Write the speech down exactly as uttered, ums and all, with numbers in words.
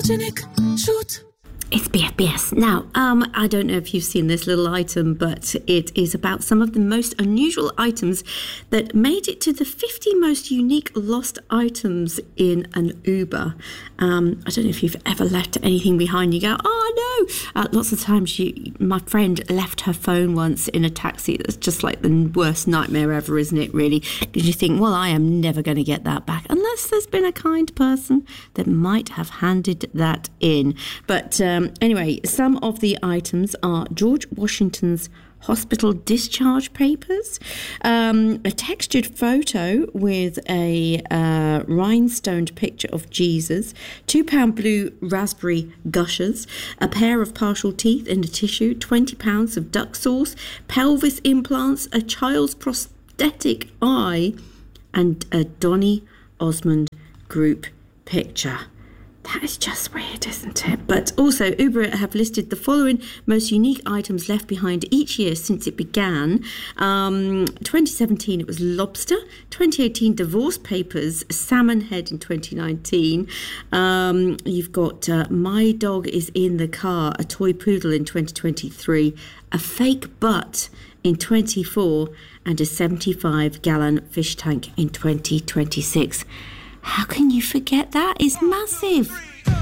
photogenic shoot. It's B F B S. Now, um, I don't know if you've seen this little item, but it is about some of the most unusual items that made it to the fifty most unique lost items in an Uber. Um, I don't know if you've ever left anything behind. You go, oh no! Uh, lots of times, she, my friend left her phone once in a taxi. That's just like the worst nightmare ever, isn't it, really? Because you think, well, I am never going to get that back, unless there's been a kind person that might have handed that in. But um, Um, anyway, some of the items are George Washington's hospital discharge papers, um, a textured photo with a uh, rhinestoned picture of Jesus, two pound blue raspberry gushers, a pair of partial teeth in a tissue, twenty pounds of duck sauce, pelvis implants, a child's prosthetic eye, and a Donny Osmond group picture. That is just weird, isn't it? But also, Uber have listed the following most unique items left behind each year since it began. Um, twenty seventeen, it was lobster. twenty eighteen, divorce papers. Salmon head in twenty nineteen. Um, you've got uh, My Dog is in the Car, a toy poodle in twenty twenty-three. A fake butt in twenty-four. And a seventy-five gallon fish tank in twenty twenty-six. How can you forget that? It's massive.